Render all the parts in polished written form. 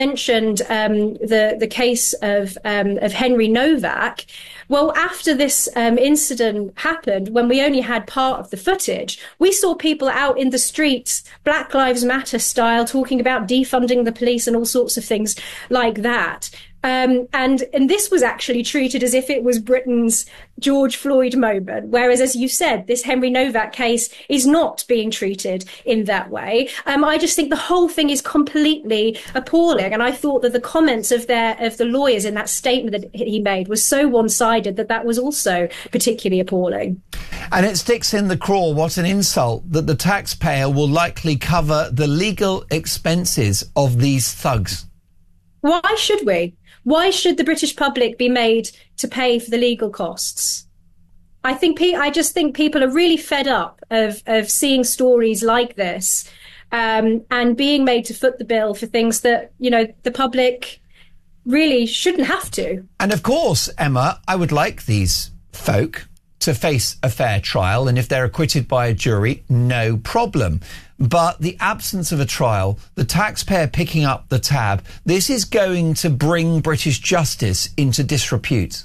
mentioned the case of Henry Novak. Well, after this incident happened, when we only had part of the footage, we saw people out in the streets, Black Lives Matter style, talking about defunding the police and all sorts of things like that. And this was actually treated as if it was Britain's George Floyd moment, whereas, as you said, this Henry Novak case is not being treated in that way. I just think the whole thing is completely appalling, and I thought that the comments of the lawyers in that statement that he made was so one-sided that was also particularly appalling. And it sticks in the craw. What an insult that the taxpayer will likely cover the legal expenses of these thugs. Why should we? Why should the British public be made to pay for the legal costs? I just think people are really fed up of seeing stories like this, and being made to foot the bill for things that, the public really shouldn't have to. And of course, Emma, I would like these folk to face a fair trial, and if they're acquitted by a jury, no problem. But the absence of a trial, the taxpayer picking up the tab, this is going to bring British justice into disrepute.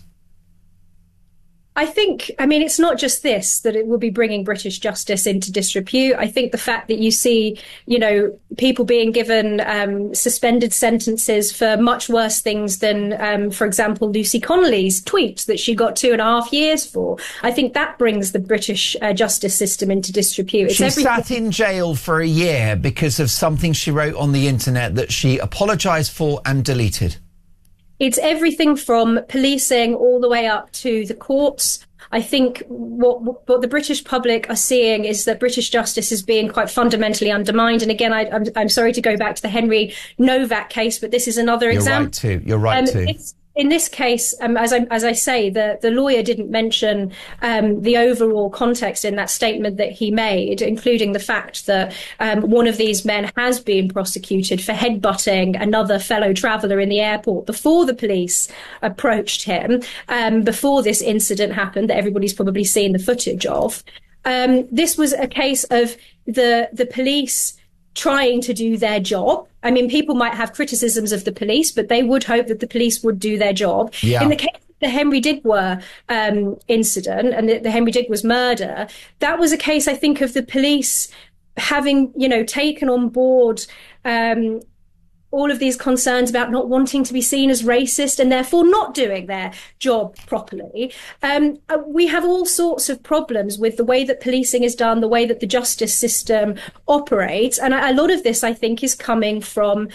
It's not just this, that it will be bringing British justice into disrepute. I think the fact that you see, people being given suspended sentences for much worse things than, for example, Lucy Connolly's tweet that she got 2.5 years for. I think that brings the British justice system into disrepute. She sat in jail for a year because of something she wrote on the internet that she apologised for and deleted. It's everything from policing all the way up to the courts. I think what the British public are seeing is that British justice is being quite fundamentally undermined. And again, I'm sorry to go back to the Henry Novak case, but this is another example. You're right too. In this case, as I say, the lawyer didn't mention the overall context in that statement that he made, including the fact that one of these men has been prosecuted for headbutting another fellow traveller in the airport before the police approached him, before this incident happened that everybody's probably seen the footage of. This was a case of the police trying to do their job. I mean, people might have criticisms of the police, but they would hope that the police would do their job. Yeah. In the case of the Henry Digwer incident and the Henry Digwer's murder, that was a case, I think, of the police having, taken on board all of these concerns about not wanting to be seen as racist and therefore not doing their job properly. We have all sorts of problems with the way that policing is done, the way that the justice system operates. And a lot of this, I think, is coming from,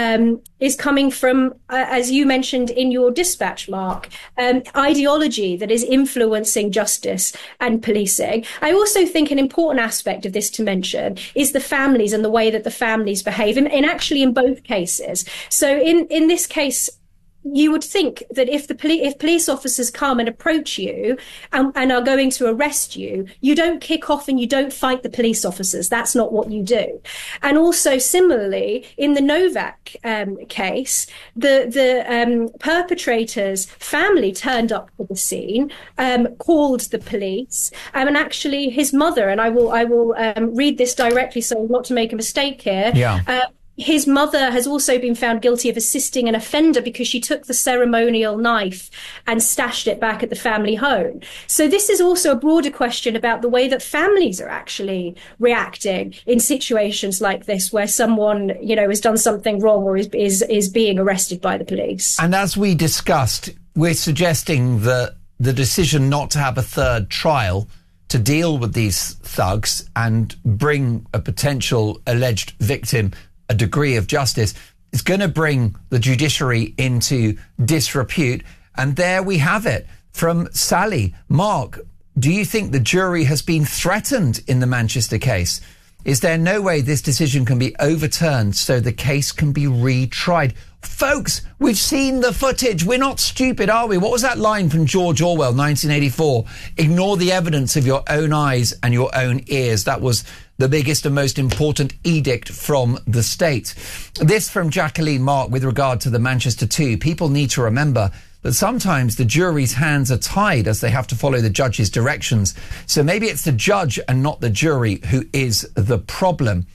as you mentioned in your dispatch, Mark, ideology that is influencing justice and policing. I also think an important aspect of this to mention is the families and the way that the families behave, and actually in both cases. So in this case, you would think that if police officers come and approach you and are going to arrest you, you don't kick off and you don't fight the police officers. That's not what you do. And also similarly, in the Novak case, the perpetrator's family turned up to the scene, called the police, and actually his mother, and I will read this directly so not to make a mistake here. Yeah. His mother has also been found guilty of assisting an offender because she took the ceremonial knife and stashed it back at the family home. So this is also a broader question about the way that families are actually reacting in situations like this, where someone, has done something wrong or is being arrested by the police. And as we discussed, we're suggesting that the decision not to have a third trial to deal with these thugs and bring a potential alleged victim a degree of justice is going to bring the judiciary into disrepute. And there we have it from Sally. Mark, do you think the jury has been threatened in the Manchester case? Is there no way this decision can be overturned so the case can be retried? Folks, we've seen the footage. We're not stupid, are we? What was that line from George Orwell, 1984? Ignore the evidence of your own eyes and your own ears. That was the biggest and most important edict from the state. This from Jacqueline Mark with regard to the Manchester 2. People need to remember that sometimes the jury's hands are tied as they have to follow the judge's directions. So maybe it's the judge and not the jury who is the problem.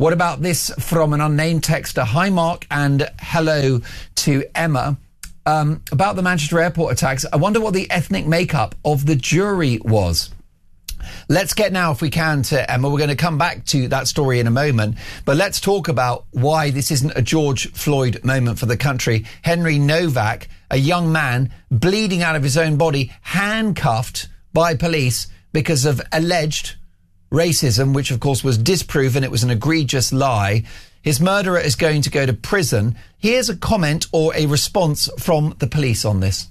What about this from an unnamed texter? Hi, Mark, and hello to Emma. About the Manchester airport attacks, I wonder what the ethnic makeup of the jury was. Let's get now, if we can, to Emma. We're going to come back to that story in a moment, but let's talk about why this isn't a George Floyd moment for the country. Henry Novak, a young man bleeding out of his own body, handcuffed by police because of alleged racism, which of course was disproven. It was an egregious lie. His murderer is going to go to prison. Here's a comment or a response from the police on this.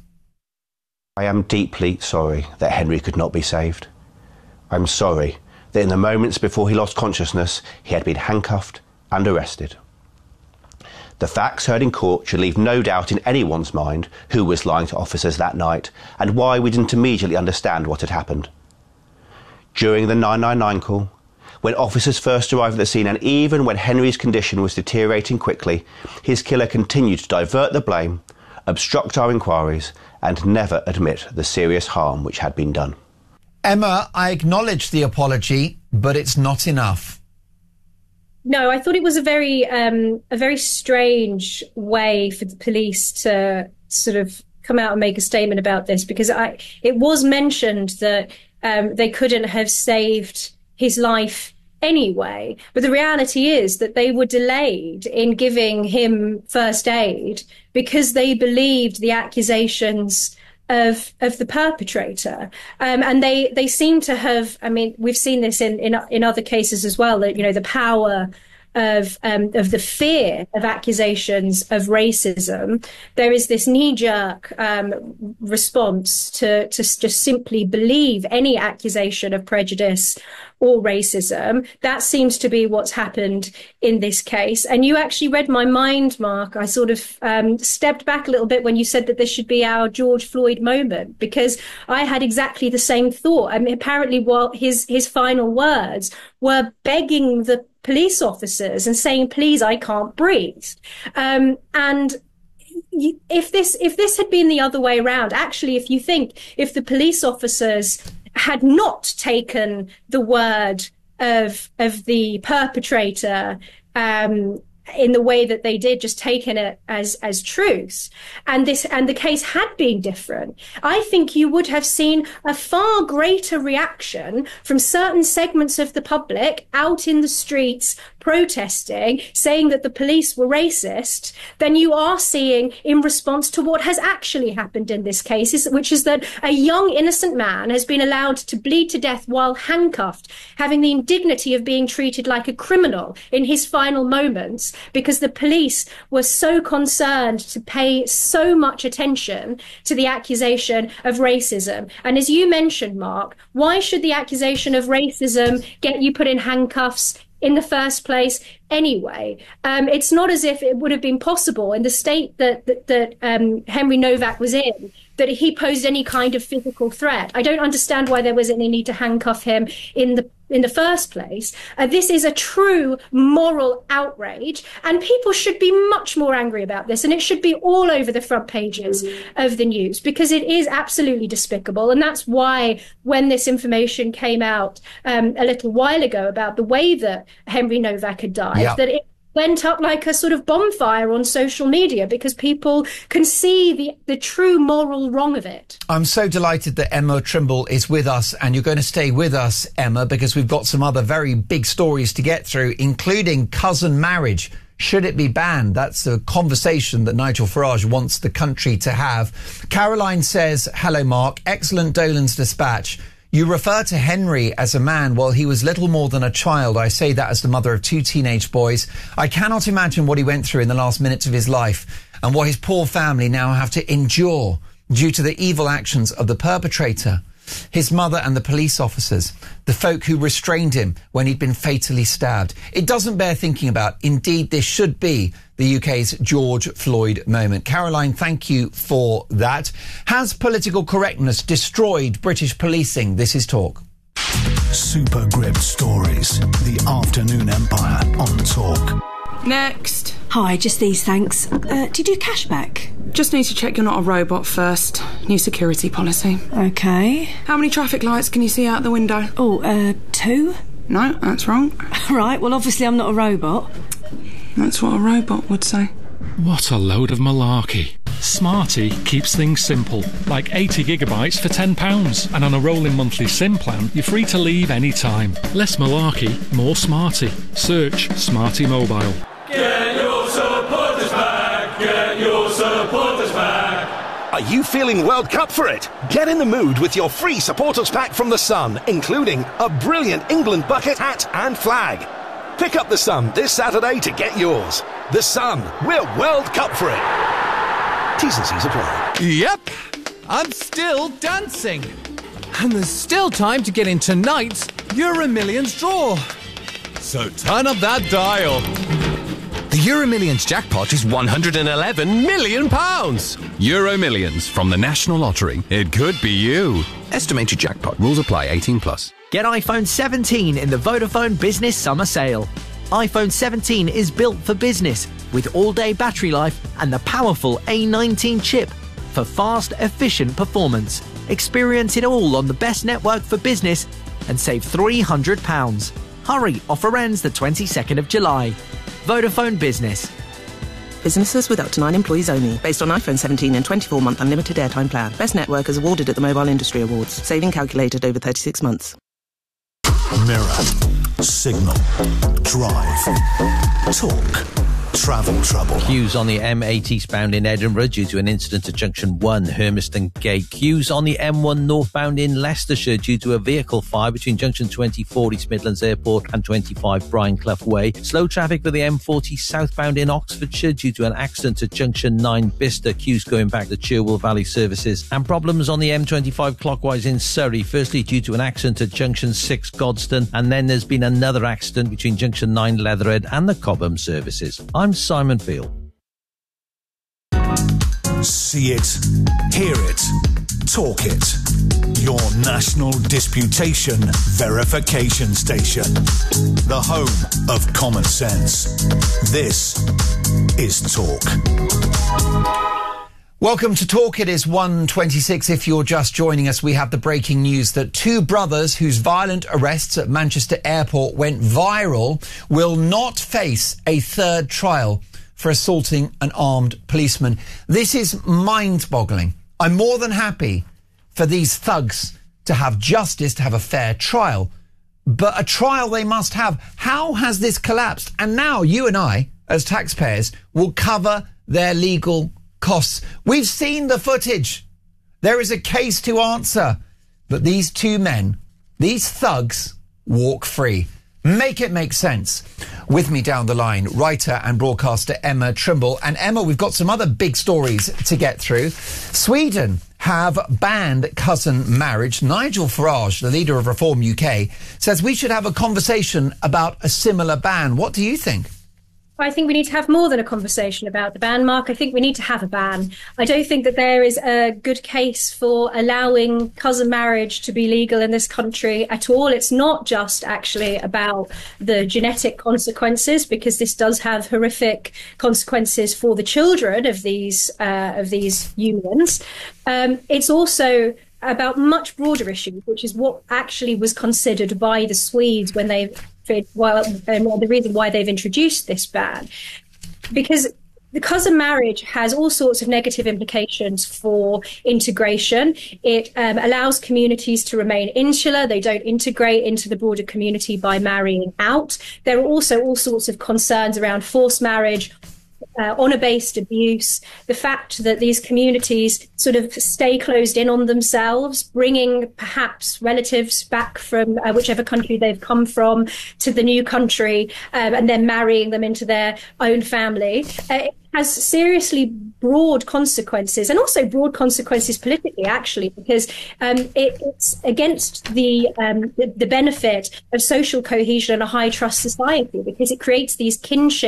I am deeply sorry that Henry could not be saved. I'm sorry that in the moments before he lost consciousness, he had been handcuffed and arrested. The facts heard in court should leave no doubt in anyone's mind who was lying to officers that night and why we didn't immediately understand what had happened. During the 999 call, when officers first arrived at the scene, and even when Henry's condition was deteriorating quickly, his killer continued to divert the blame, obstruct our inquiries, and never admit the serious harm which had been done. Emma, I acknowledge the apology, but it's not enough. No, I thought it was a very strange way for the police to sort of come out and make a statement about this, because it was mentioned that they couldn't have saved his life anyway. But the reality is that they were delayed in giving him first aid because they believed the accusations of the perpetrator. And they seem to have, I mean, we've seen this in other cases as well, that, you know, the power of the fear of accusations of racism. There is this knee-jerk response to just simply believe any accusation of prejudice or racism. That seems to be what's happened in this case. And you actually read my mind, Mark. I sort of stepped back a little bit when you said that this should be our George Floyd moment, because I had exactly the same thought. I mean, apparently what his final words were begging the police officers and saying, please, I can't breathe. And if this had been the other way around, actually, if the police officers had not taken the word of the perpetrator in the way that they did, just taken it as truth, and the case had been different, I think you would have seen a far greater reaction from certain segments of the public out in the streets protesting, saying that the police were racist, than you are seeing in response to what has actually happened in this case, which is that a young innocent man has been allowed to bleed to death while handcuffed, having the indignity of being treated like a criminal in his final moments, because the police were so concerned to pay so much attention to the accusation of racism. And as you mentioned, Mark, why should the accusation of racism get you put in handcuffs in the first place anyway? It's not as if it would have been possible in the state that Henry Novak was in, that he posed any kind of physical threat. I don't understand why there was any need to handcuff him in the first place. This is a true moral outrage, and people should be much more angry about this, and it should be all over the front pages of the news, because it is absolutely despicable. And that's why when this information came out a little while ago about the way that Henry Novak had died, that it went up like a sort of bonfire on social media, because people can see the true moral wrong of it. I'm so delighted that Emma Trimble is with us, and you're going to stay with us, Emma, because we've got some other very big stories to get through, including cousin marriage. Should it be banned? That's a conversation that Nigel Farage wants the country to have. Caroline says, hello, Mark. Excellent Dolan's dispatch. You refer to Henry as a man. Well, he was little more than a child. I say that as the mother of 2 teenage boys. I cannot imagine what he went through in the last minutes of his life, and what his poor family now have to endure due to the evil actions of the perpetrator, his mother and the police officers, the folk who restrained him when he'd been fatally stabbed. It doesn't bear thinking about. Indeed, this should be the UK's George Floyd moment. Caroline, thank you for that. Has political correctness destroyed British policing? This is Talk. Super Grip Stories, the Afternoon Empire on Talk. Next. Hi, just these, thanks. Do you do cashback? Just need to check you're not a robot first. New security policy. Okay. How many traffic lights can you see out the window? Oh, 2? No, that's wrong. Right, well, obviously I'm not a robot. That's what a robot would say. What a load of malarkey. Smarty keeps things simple, like 80 gigabytes for £10, and on a rolling monthly SIM plan, you're free to leave any time. Less malarkey, more Smarty. Search Smarty Mobile. Get your supporters back! Get your supporters back! Are you feeling World Cup for it? Get in the mood with your free supporters pack from The Sun, including a brilliant England bucket hat and flag. Pick up The Sun this Saturday to get yours. The Sun, we're World Cup for it. T's and C's apply. Yep, I'm still dancing. And there's still time to get in tonight's Euro Millions draw. So turn up that dial. The Euro Millions jackpot is £111 million. Euro Millions from the National Lottery. It could be you. Estimated jackpot. Rules apply. 18+. Get iPhone 17 in the Vodafone Business Summer Sale. iPhone 17 is built for business with all-day battery life and the powerful A19 chip for fast, efficient performance. Experience it all on the best network for business and save £300. Hurry, offer ends the 22nd of July. Vodafone Business. Businesses with up to 9 employees only. Based on iPhone 17 and 24-month unlimited airtime plan. Best network is awarded at the Mobile Industry Awards. Saving calculated over 36 months. Mirror, Signal, Drive, Talk, Travel Trouble. Queues on the M8 eastbound in Edinburgh due to an incident at Junction 1, Hermiston Gate. Queues on the M1 northbound in Leicestershire due to a vehicle fire between Junction 24 East Midlands Airport and 25 Brian Clough Way. Slow traffic for the M40 southbound in Oxfordshire due to an accident at Junction 9 Bicester. Queues going back to Cherwell Valley services. And problems on the M25 clockwise in Surrey. Firstly due to an accident at Junction 6 Godstone, and then there's been another accident between Junction 9 Leatherhead and the Cobham services. I'm Simon Field. See it, hear it, talk it. Your national disputation verification station. The home of common sense. This is Talk. Welcome to Talk. It is 1:26. If you're just joining us, we have the breaking news that two brothers whose violent arrests at Manchester Airport went viral will not face a third trial for assaulting an armed policeman. This is mind-boggling. I'm more than happy for these thugs to have justice, to have a fair trial. But a trial they must have. How has this collapsed? And now you and I, as taxpayers, will cover their legal costs. We've seen the footage. There is a case to answer. But these two men, these thugs, walk free. Make it make sense. With me down the line, writer and broadcaster Emma Trimble. And Emma, we've got some other big stories to get through. Sweden have banned cousin marriage. Nigel Farage, the leader of Reform UK, says we should have a conversation about a similar ban. What do you think? I think we need to have more than a conversation about the ban, Mark. I think we need to have a ban. I don't think that there is a good case for allowing cousin marriage to be legal in this country at all. It's not just actually about the genetic consequences, because this does have horrific consequences for the children of these unions. It's also about much broader issues, which is what actually was considered by the Swedes when the reason why they've introduced this ban. Because the cousin marriage has all sorts of negative implications for integration. It allows communities to remain insular. They don't integrate into the broader community by marrying out. There are also all sorts of concerns around forced marriage, honour-based abuse, the fact that these communities sort of stay closed in on themselves, bringing perhaps relatives back from whichever country they've come from to the new country, and then marrying them into their own family. It has seriously broad consequences, and also broad consequences politically, actually, because it's against the benefit of social cohesion and a high trust society, because it creates these kinship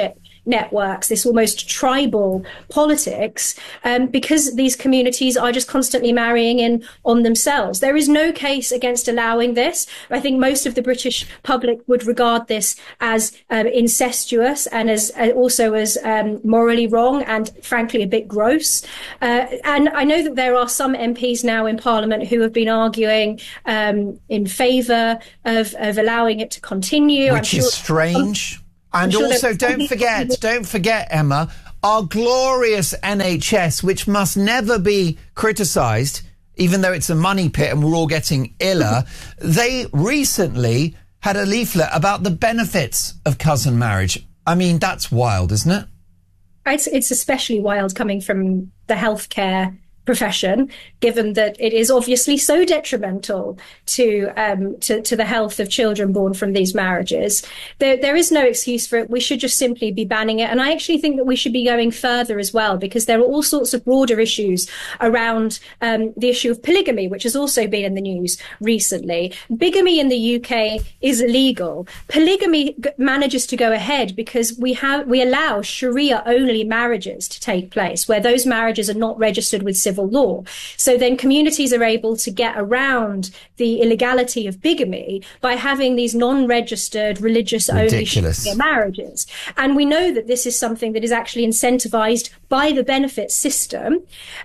networks, this almost tribal politics, because these communities are just constantly marrying in on themselves. There is no case against allowing this. I think most of the British public would regard this as incestuous and as also as morally wrong and frankly a bit gross. And I know that there are some MPs now in Parliament who have been arguing in favour of allowing it to continue. Which is strange. And also, don't forget, Emma, our glorious NHS, which must never be criticised, even though it's a money pit and we're all getting iller. They recently had a leaflet about the benefits of cousin marriage. I mean, that's wild, isn't it? It's especially wild coming from the healthcare profession, given that it is obviously so detrimental to the health of children born from these marriages. There is no excuse for it. We should just simply be banning it. And I actually think that we should be going further as well, because there are all sorts of broader issues around the issue of polygamy, which has also been in the news recently. Bigamy in the UK is illegal. Polygamy manages to go ahead because we allow Sharia-only marriages to take place, where those marriages are not registered with civil law. So then communities are able to get around the illegality of bigamy by having these non-registered religious-only Sharia marriages. And we know that this is something that is actually incentivized by the benefit system.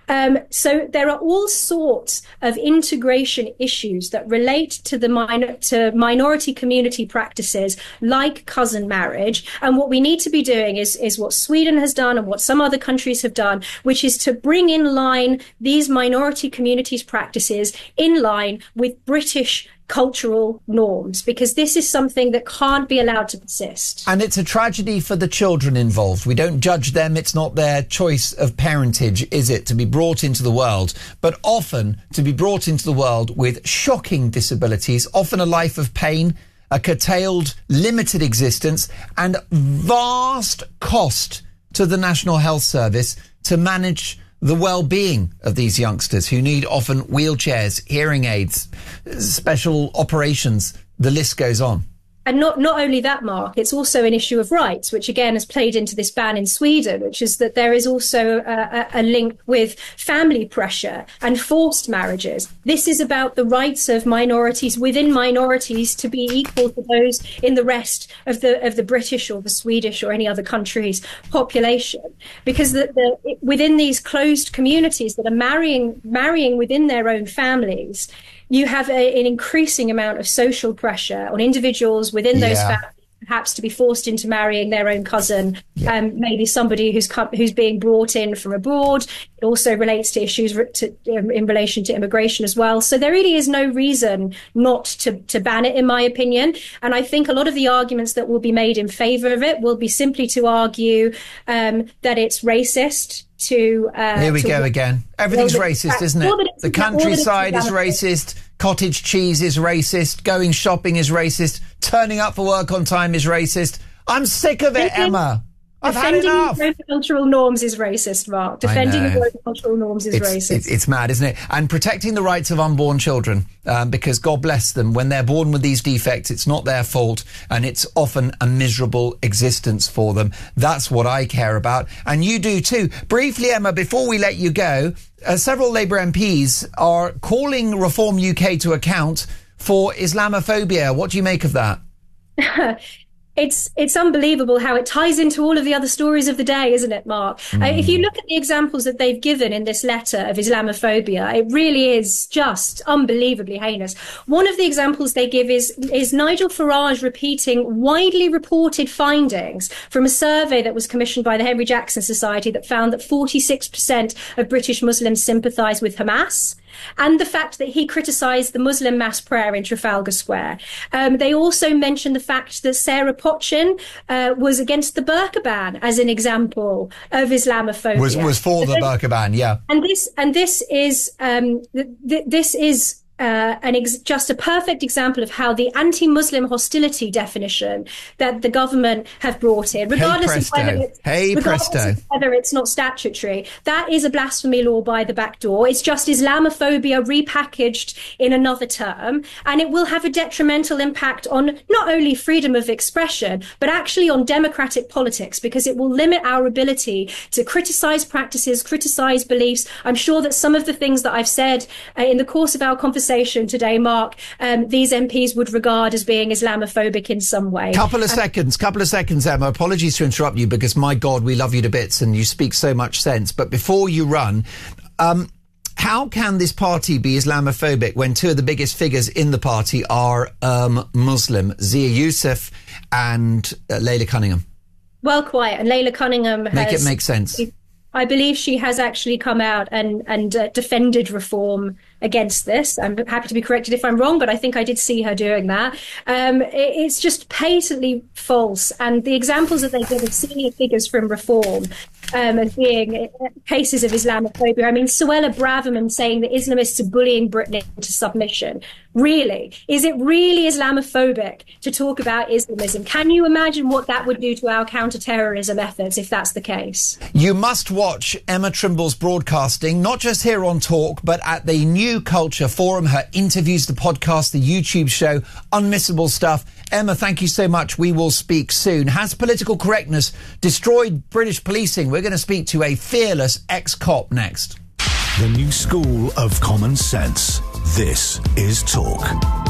So there are all sorts of integration issues that relate to the minority community practices like cousin marriage. And what we need to be doing is what Sweden has done and what some other countries have done, which is to bring in line these minority communities' practices in line with British cultural norms, because this is something that can't be allowed to persist. And it's a tragedy for the children involved. We don't judge them. It's not their choice of parentage, is it, to be brought into the world, but often to be brought into the world with shocking disabilities, often a life of pain, a curtailed, limited existence, and vast cost to the National Health Service to manage the well-being of these youngsters who need often wheelchairs, hearing aids, special operations. The list goes on. And not only that, Mark, it's also an issue of rights, which again has played into this ban in Sweden, which is that there is also a link with family pressure and forced marriages. This is about the rights of minorities within minorities to be equal to those in the rest of the British or the Swedish or any other country's population. Because within these closed communities that are marrying within their own families, you have an increasing amount of social pressure on individuals within those families, perhaps to be forced into marrying their own cousin, maybe somebody who's being brought in from abroad. It also relates to issues in relation to immigration as well. So there really is no reason not to ban it, in my opinion. And I think a lot of the arguments that will be made in favour of it will be simply to argue that it's racist. Here we go again. Everything's racist, isn't it? The countryside is racist. Cottage cheese is racist. Going shopping is racist. Turning up for work on time is racist. I'm sick of it, Emma. I've had enough. Defending cultural norms is racist, Mark. Defending cultural norms is racist. It's mad, isn't it? And protecting the rights of unborn children, because God bless them, when they're born with these defects, it's not their fault, and it's often a miserable existence for them. That's what I care about, and you do too. Briefly, Emma, before we let you go, several Labour MPs are calling Reform UK to account for Islamophobia. What do you make of that? It's unbelievable how it ties into all of the other stories of the day, isn't it, Mark? If you look at the examples that they've given in this letter of Islamophobia, it really is just unbelievably heinous. One of the examples they give is Nigel Farage repeating widely reported findings from a survey that was commissioned by the Henry Jackson Society that found that 46% of British Muslims sympathise with Hamas. And the fact that he criticised the Muslim mass prayer in Trafalgar Square. They also mentioned the fact that Sarah Potchin was against the burqa ban as an example of Islamophobia. Was for the burqa ban, yeah. And this is just a perfect example of how the anti-Muslim hostility definition that the government have brought in, regardless of whether it's not statutory, that is a blasphemy law by the back door. It's just Islamophobia repackaged in another term, and it will have a detrimental impact on not only freedom of expression, but actually on democratic politics, because it will limit our ability to criticize practices, criticize beliefs. I'm sure that some of the things that I've said in the course of our conversation today, Mark, these MPs would regard as being Islamophobic in some way. Couple of seconds, Emma. Apologies to interrupt you, because my God, we love you to bits and you speak so much sense. But before you run, how can this party be Islamophobic when two of the biggest figures in the party are Muslim, Zia Youssef and Leila Cunningham? Well, quite. And Leila Cunningham has... Make it make sense. I believe she has actually come out and defended reform against this. I'm happy to be corrected if I'm wrong, but I think I did see her doing that. It's just patently false. And the examples that they give of senior figures from reform as being cases of Islamophobia. I mean, Suella Braverman saying that Islamists are bullying Britain into submission. Really? Is it really Islamophobic to talk about Islamism? Can you imagine what that would do to our counter-terrorism efforts if that's the case? You must watch Emma Trimble's broadcasting, not just here on Talk, but at the New Culture Forum, her interviews, the podcast, the YouTube show, unmissable stuff. Emma, thank you so much. We will speak soon. Has political correctness destroyed British policing? We're going to speak to a fearless ex-cop next. The new school of common sense. This is Talk.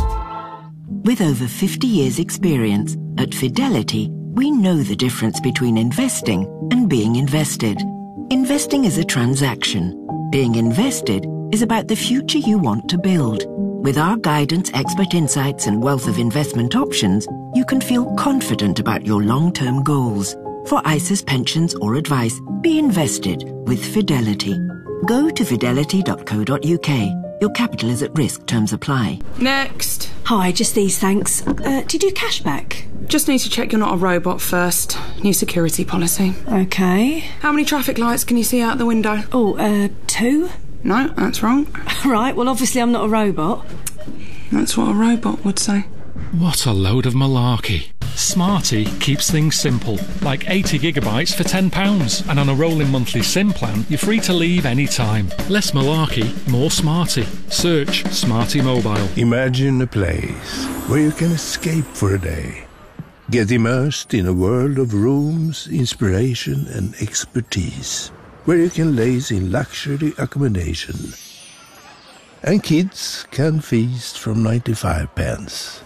With over 50 years' experience, at Fidelity, we know the difference between investing and being invested. Investing is a transaction. Being invested is about the future you want to build. With our guidance, expert insights, and wealth of investment options, you can feel confident about your long-term goals. For ISAs, pensions, or advice, be invested with Fidelity. Go to fidelity.co.uk. Your capital is at risk. Terms apply. Next. Hi, just these, thanks. Do you do cashback? Just need to check you're not a robot first. New security policy. Okay. How many traffic lights can you see out the window? Oh, 2? No, that's wrong. Right, well, obviously I'm not a robot. That's what a robot would say. What a load of malarkey. Smarty keeps things simple, like 80 gigabytes for £10. And on a rolling monthly SIM plan, you're free to leave any time. Less malarkey, more smarty. Search Smarty Mobile. Imagine a place where you can escape for a day. Get immersed in a world of rooms, inspiration and expertise. Where you can laze in luxury accommodation. And kids can feast from 95 pence.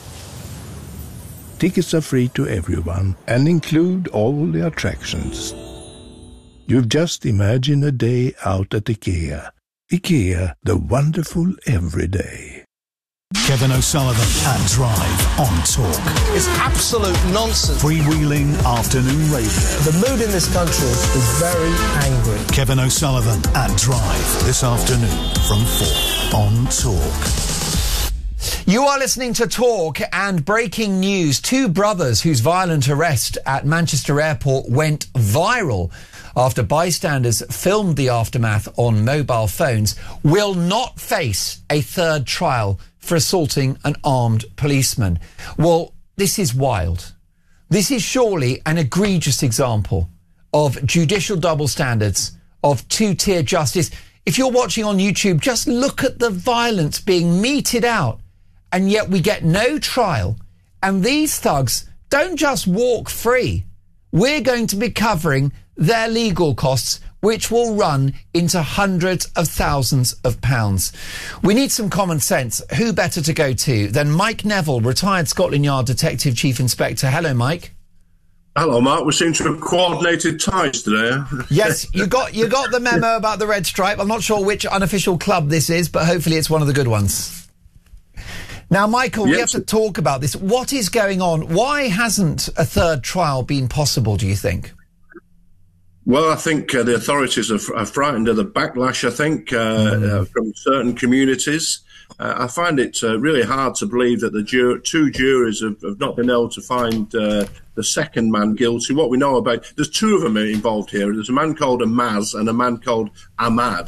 Tickets are free to everyone and include all the attractions. You've just imagined a day out at IKEA. IKEA, the wonderful everyday. Kevin O'Sullivan at Drive on Talk. It's absolute nonsense. Freewheeling afternoon radio. The mood in this country is very angry. Kevin O'Sullivan at Drive this afternoon from 4 on Talk. You are listening to Talk, and breaking news. Two brothers whose violent arrest at Manchester Airport went viral after bystanders filmed the aftermath on mobile phones will not face a third trial for assaulting an armed policeman. Well, this is wild. This is surely an egregious example of judicial double standards, of two-tier justice. If you're watching on YouTube, just look at the violence being meted out. And yet we get no trial. And these thugs don't just walk free. We're going to be covering their legal costs, which will run into hundreds of thousands of pounds. We need some common sense. Who better to go to than Mike Neville, retired Scotland Yard Detective Chief Inspector. Hello, Mike. Hello, Mark. We seem to have coordinated ties today. Yes, you got the memo about the red stripe. I'm not sure which unofficial club this is, but hopefully it's one of the good ones. Now, Michael, we have to talk about this. What is going on? Why hasn't a third trial been possible, do you think? Well, I think the authorities are frightened of the backlash, I think, from certain communities. I find it really hard to believe that the two juries have not been able to find the second man guilty. What we know about, there's two of them involved here. There's a man called Amaz and a man called Ahmad.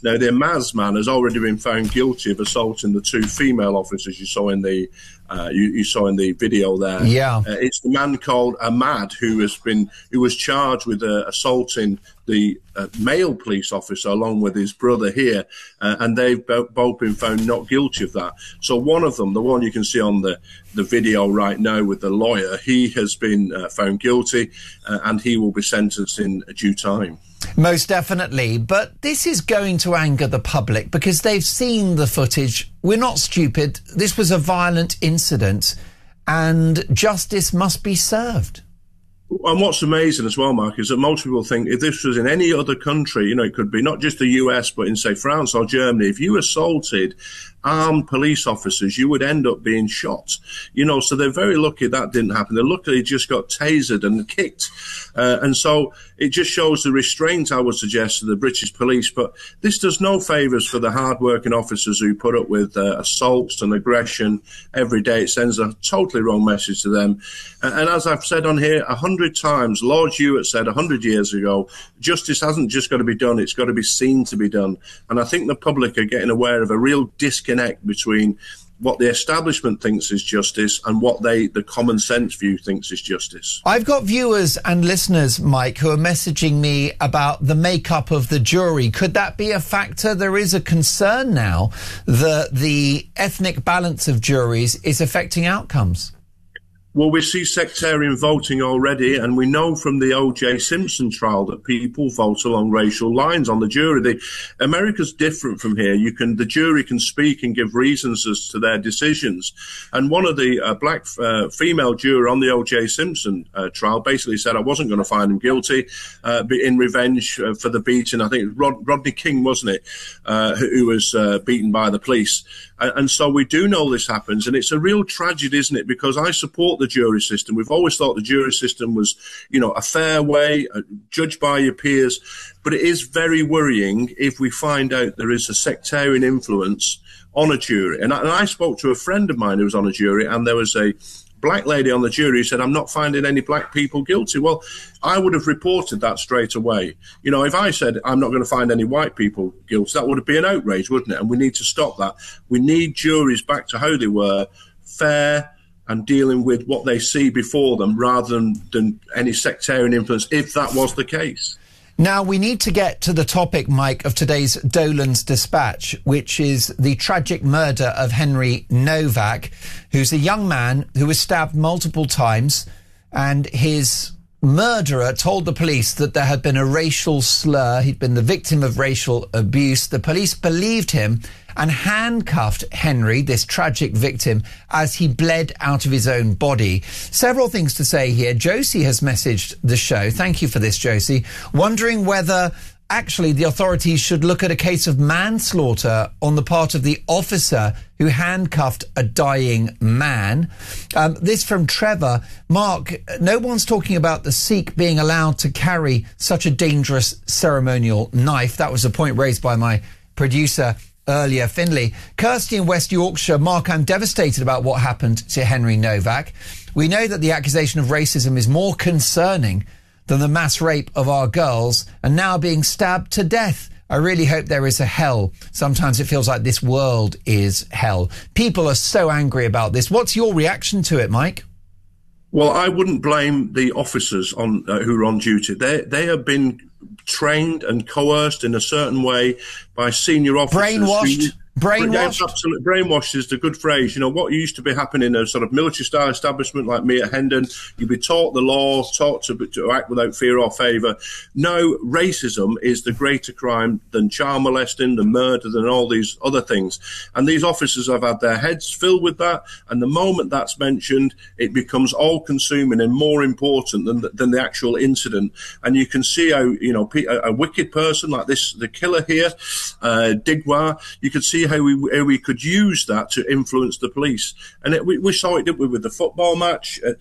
Now, the Amaz man has already been found guilty of assaulting the 2 female officers you saw in the you saw in the video there. Yeah, it's the man called Ahmad who was charged with assaulting the male police officer along with his brother here, and they've both been found not guilty of that. So one of them, the one you can see on the video right now with the lawyer, he has been found guilty, and he will be sentenced in due time. Most definitely. But this is going to anger the public because they've seen the footage. We're not stupid. This was a violent incident and justice must be served. And what's amazing as well, Mark, is that most people think if this was in any other country, you know, it could be not just the US, but in, say, France or Germany, if you assaulted armed police officers, you would end up being shot. You know, so they're very lucky that didn't happen. They're lucky they just got tasered and kicked. And so it just shows the restraint, I would suggest, to the British police. But this does no favours for the hard-working officers who put up with assaults and aggression every day. It sends a totally wrong message to them. And as I've said on here 100 times, Lord Hewitt said 100 years ago, justice hasn't just got to be done, it's got to be seen to be done. And I think the public are getting aware of a real disconnect between what the establishment thinks is justice and what the common sense view thinks is justice. I've got viewers and listeners, Mike, who are messaging me about the makeup of the jury. Could that be a factor? There is a concern now that the ethnic balance of juries is affecting outcomes. Well, we see sectarian voting already, and we know from the O.J. Simpson trial that people vote along racial lines on the jury. America's different from here. The jury can speak and give reasons as to their decisions. And one of the black female juror on the O.J. Simpson trial basically said, I wasn't going to find him guilty in revenge for the beating. I think it was Rodney King, wasn't it, who was beaten by the police. And so we do know this happens, and it's a real tragedy, isn't it? Because I support the jury system. We've always thought the jury system was, you know, a fair way, judged by your peers. But it is very worrying if we find out there is a sectarian influence on a jury. And I spoke to a friend of mine who was on a jury, and there was a black lady on the jury who said, I'm not finding any black people guilty. Well, I would have reported that straight away. You know, if I said I'm not going to find any white people guilty, that would be an outrage, wouldn't it? And we need to stop that. We need juries back to how they were, fair and dealing with what they see before them rather than any sectarian influence, if that was the case. Now, we need to get to the topic, Mike, of today's Dolan's Dispatch, which is the tragic murder of Henry Novak, who's a young man who was stabbed multiple times, and his murderer told the police that there had been a racial slur. He'd been the victim of racial abuse. The police believed him and handcuffed Henry, this tragic victim, as he bled out of his own body. Several things to say here. Josie has messaged the show. Thank you for this, Josie. Wondering whether actually the authorities should look at a case of manslaughter on the part of the officer who handcuffed a dying man. This from Trevor. Mark, no one's talking about the Sikh being allowed to carry such a dangerous ceremonial knife. That was a point raised by my producer earlier, Finley. Kirsty in West Yorkshire. Mark, I'm devastated about what happened to Henry Novak. We know that the accusation of racism is more concerning than the mass rape of our girls, and now being stabbed to death. I really hope there is a hell. Sometimes it feels like this world is hell. People are so angry about this. What's your reaction to it, Mike? Well, I wouldn't blame the officers who are on duty. They have been trained and coerced in a certain way by senior officers. Brainwashed? Brainwashed? Absolutely. Brainwashed is the good phrase. You know, what used to be happening in a sort of military-style establishment like me at Hendon, you'd be taught the law, taught to act without fear or favour. Now, racism is the greater crime than child molesting, than murder, than all these other things. And these officers have had their heads filled with that, and the moment that's mentioned, it becomes all-consuming and more important than the actual incident. And you can see how, you know, a wicked person like this, the killer here, Digwa, you could see how we could use that to influence the police. And we saw it, didn't we, with the football match at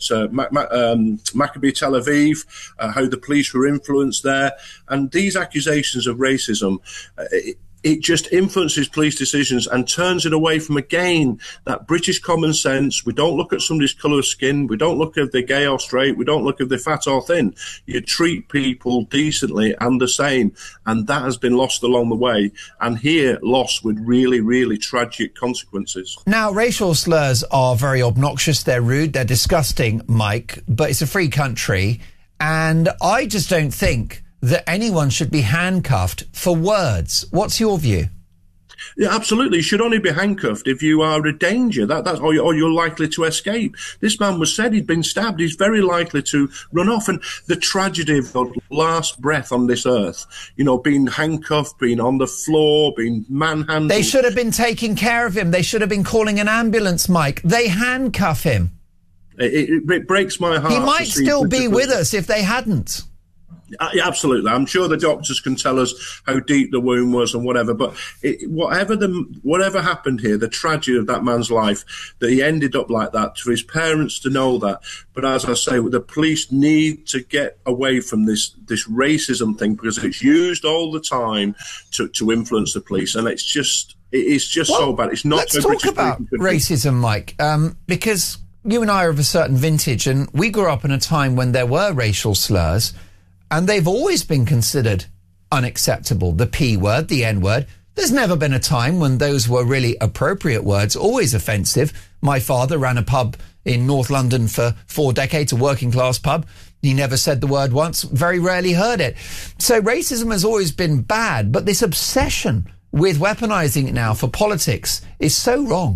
Maccabi Tel Aviv, how the police were influenced there. And these accusations of racism, it just influences police decisions and turns it away from, again, that British common sense. We don't look at somebody's colour of skin. We don't look if they're gay or straight. We don't look if they're fat or thin. You treat people decently and the same. And that has been lost along the way. And here, lost with really, really tragic consequences. Now, racial slurs are very obnoxious. They're rude. They're disgusting, Mike. But it's a free country. And I just don't think that anyone should be handcuffed for words. What's your view? Yeah, absolutely. You should only be handcuffed if you are a danger. Or you're likely to escape. This man was said he'd been stabbed. He's very likely to run off. And the tragedy of the last breath on this earth, you know, being handcuffed, being on the floor, being manhandled. They should have been taking care of him. They should have been calling an ambulance, Mike. They handcuff him. It breaks my heart. He might still be with us if they hadn't. Yeah, absolutely. I'm sure the doctors can tell us how deep the wound was and whatever. But whatever happened here, the tragedy of that man's life, that he ended up like that, for his parents to know that. But as I say, the police need to get away from this racism thing, because it's used all the time to influence the police, and it's just so bad. It's not. Let's talk about racism, Mike, because you and I are of a certain vintage, and we grew up in a time when there were racial slurs. And they've always been considered unacceptable. The P word, the N word. There's never been a time when those were really appropriate words, always offensive. My father ran a pub in North London for 4 decades, a working class pub. He never said the word once, very rarely heard it. So racism has always been bad, but this obsession with weaponising it now for politics is so wrong.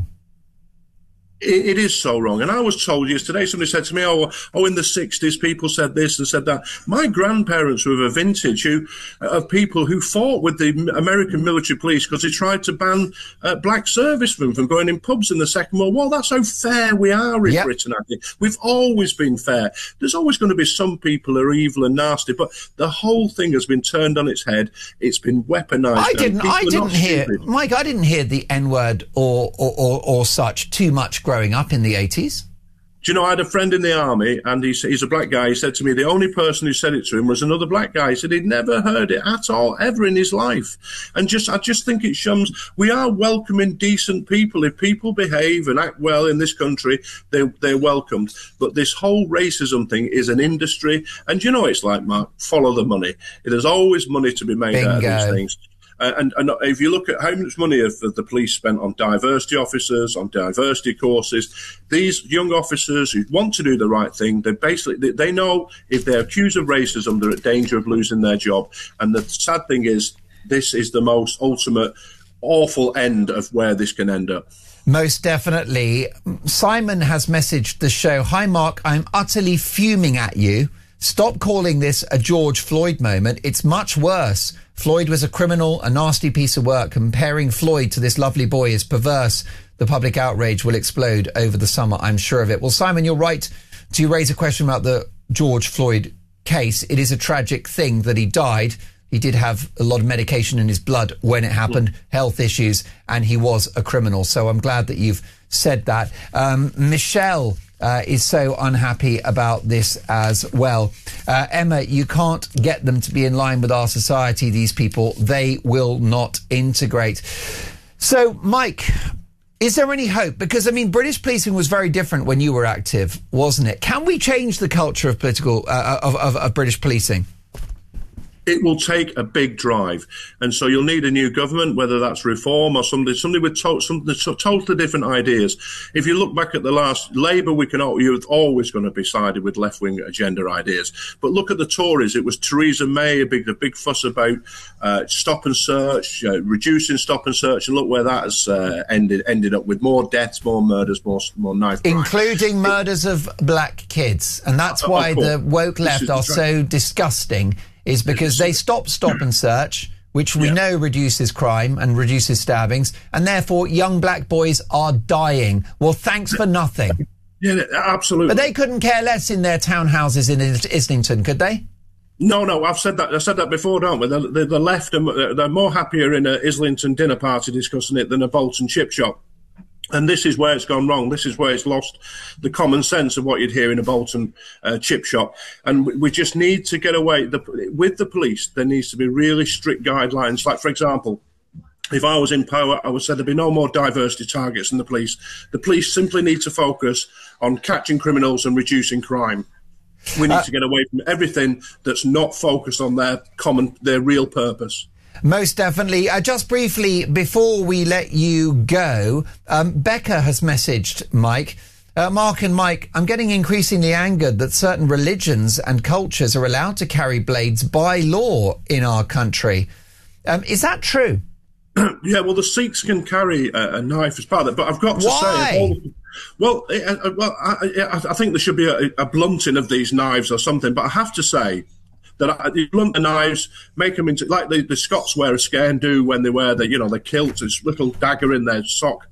It is so wrong. And I was told yesterday, somebody said to me, oh, in the 60s, people said this and said that. My grandparents were of a vintage of people who fought with the American military police because they tried to ban black servicemen from going in pubs in the Second World War. That's how fair we are in Britain, I think. We've always been fair. There's always going to be some people who are evil and nasty, but the whole thing has been turned on its head. It's been weaponised. I didn't hear, Mike, I didn't hear the N-word or such too much growing up in the 80s. Do you know, I had a friend in the army, and he's a black guy. He said to me, the only person who said it to him was another black guy. He said he'd never heard it at all, ever in his life. And I just think it shows we are welcoming decent people. If people behave and act well in this country, they're welcomed. But this whole racism thing is an industry. And you know, it's like, Mark, follow the money. There's always money to be made out of these things. And if you look at how much money the police spent on diversity officers, on diversity courses, these young officers who want to do the right thing, they know if they're accused of racism, they're at danger of losing their job. And the sad thing is, this is the most ultimate awful end of where this can end up. Most definitely. Simon has messaged the show, "Hi Mark, I'm utterly fuming at you. Stop calling this a George Floyd moment. It's much worse. Floyd was a criminal, a nasty piece of work. Comparing Floyd to this lovely boy is perverse. The public outrage will explode over the summer, I'm sure of it." Well, Simon, you're right to raise a question about the George Floyd case. It is a tragic thing that he died. He did have a lot of medication in his blood when it happened, health issues, and he was a criminal. So I'm glad that you've said that. Michelle is so unhappy about this as well. Emma, you can't get them to be in line with our society, these people. They will not integrate. So, Mike, is there any hope? Because, I mean, British policing was very different when you were active, wasn't it? Can we change the culture of of British policing? It will take a big drive, and so you'll need a new government, whether that's reform or somebody with totally different ideas. If you look back at the last Labour, you're always going to be sided with left-wing agenda ideas. But look at the Tories. It was Theresa May, a big fuss about stop and search, reducing stop and search, and look where that has ended up with more deaths, more murders, more knife crimes. Including murders of black kids, and that's why the woke left are so disgusting. Is because they stop and search, which we know reduces crime and reduces stabbings, and therefore young black boys are dying. Well, thanks for nothing. Yeah, absolutely. But they couldn't care less in their townhouses in Islington, could they? No, I've said that. I said that before, don't we? The left, they're more happier in an Islington dinner party discussing it than a Bolton chip shop. And this is where it's gone wrong. This is where it's lost the common sense of what you'd hear in a Bolton chip shop. And we just need to get away. With the police, there needs to be really strict guidelines. Like, for example, if I was in power, I would say there'd be no more diversity targets in the police. The police simply need to focus on catching criminals and reducing crime. We need to get away from everything that's not focused on their real purpose. Most definitely. Just briefly, before we let you go, Becca has messaged Mike. Mark and Mike, I'm getting increasingly angered that certain religions and cultures are allowed to carry blades by law in our country. Is that true? Yeah, well, the Sikhs can carry a knife as part of it, but I've got to say... I think there should be a blunting of these knives or something, but I have to say that you blunt the knives, make them into... Like the Scots wear a scairn do when they wear the kilt, this little dagger in their sock.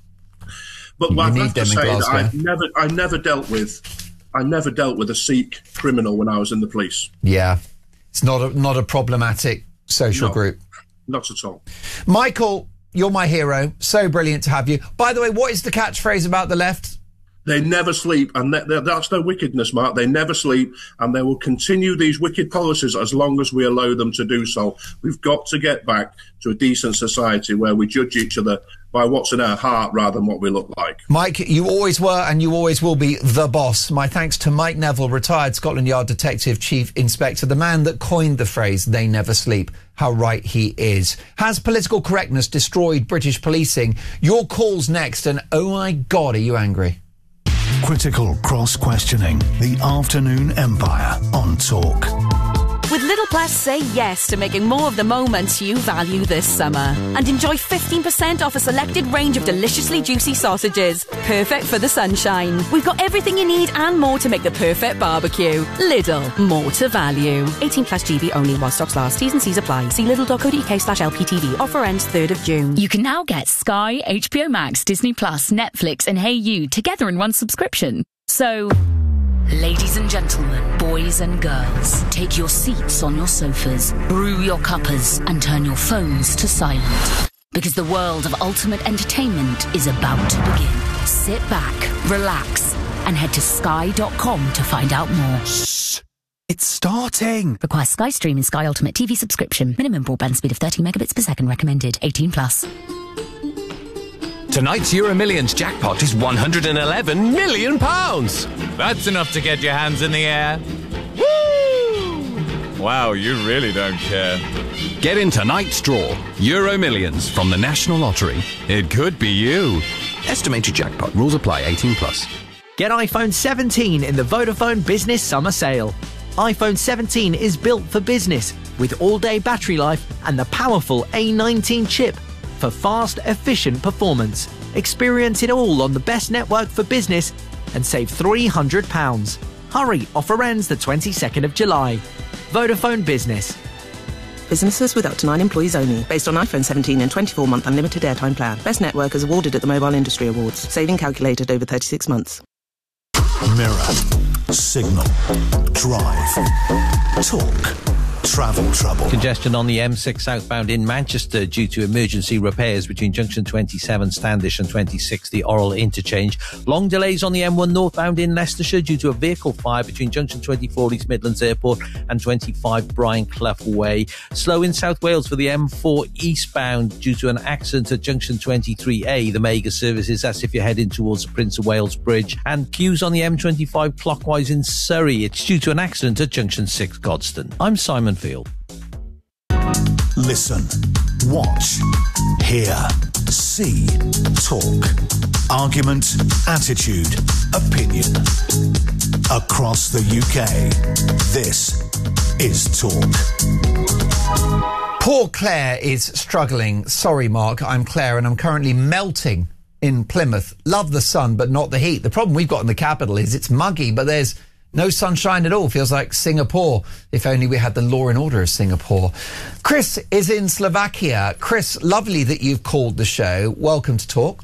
But I have to say that I never dealt with a Sikh criminal when I was in the police. Yeah, it's not a problematic social group. Not at all. Michael, you're my hero. So brilliant to have you. By the way, what is the catchphrase about the left? They never sleep, and that's their wickedness, Mark. They never sleep, and they will continue these wicked policies as long as we allow them to do so. We've got to get back to a decent society where we judge each other by what's in our heart rather than what we look like. Mike, you always were and you always will be the boss. My thanks to Mike Neville, retired Scotland Yard Detective Chief Inspector, the man that coined the phrase, they never sleep. How right he is. Has political correctness destroyed British policing? Your call's next, and oh my God, are you angry? Critical cross-questioning. The Afternoon Empire on Talk. With Little Plus, say yes to making more of the moments you value this summer. And enjoy 15% off a selected range of deliciously juicy sausages. Perfect for the sunshine. We've got everything you need and more to make the perfect barbecue. Lidl, more to value. 18 plus GB only while stocks last. T's and C's apply. See lidl.co.uk/LPTV. Offer ends 3rd of June. You can now get Sky, HBO Max, Disney Plus, Netflix and Hey You together in one subscription. So... ladies and gentlemen, boys and girls, take your seats on your sofas, brew your cuppers, and turn your phones to silent. Because the world of ultimate entertainment is about to begin. Sit back, relax, and head to sky.com to find out more. Shh! It's starting! Requires Sky Stream and Sky Ultimate TV subscription. Minimum broadband speed of 30 megabits per second recommended. 18 plus. Tonight's Euro Millions jackpot is £111 million. That's enough to get your hands in the air. Woo! Wow, you really don't care. Get in tonight's draw. Euro Millions from the National Lottery. It could be you. Estimated jackpot. Rules apply. 18 plus. Get iPhone 17 in the Vodafone Business Summer Sale. iPhone 17 is built for business with all-day battery life and the powerful A19 chip for fast, efficient performance. Experience it all on the best network for business and save £300. Hurry, offer ends the 22nd of July. Vodafone Business. Businesses with up to 9 employees only. Based on iPhone 17 and 24-month unlimited airtime plan. Best network is awarded at the Mobile Industry Awards. Saving calculated over 36 months. Mirror, Signal, Drive, Talk. Travel trouble. Congestion on the M6 southbound in Manchester due to emergency repairs between junction 27 Standish and 26 the Orrell interchange. Long delays on the M1 northbound in Leicestershire due to a vehicle fire between junction 24 East Midlands Airport and 25 Brian Clough Way. Slow in South Wales for the M4 eastbound due to an accident at junction 23A. The mega services, that's if you're heading towards the Prince of Wales Bridge. And queues on the M25 clockwise in Surrey. It's due to an accident at junction 6 Godstone. I'm Simon Field. Listen, watch, hear, see, talk. Argument, attitude, opinion. Across the UK, this is Talk. Poor Claire is struggling. Sorry, Mark, I'm Claire and I'm currently melting in Plymouth. Love the sun, but not the heat. The problem we've got in the capital is it's muggy, but there's no sunshine at all. Feels like Singapore. If only we had the law and order of Singapore. Chris is in Slovakia. Chris, lovely that you've called the show. Welcome to Talk.